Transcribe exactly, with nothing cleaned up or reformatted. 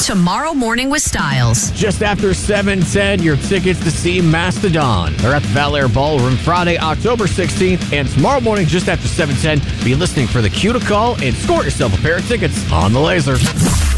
Tomorrow Morning with Styles. Just after seven ten, your tickets to see Mastodon. They're at the Bel Air Ballroom Friday, October sixteenth. And tomorrow morning, just after seven ten, be listening for the cue to call and score yourself a pair of tickets on the Laser.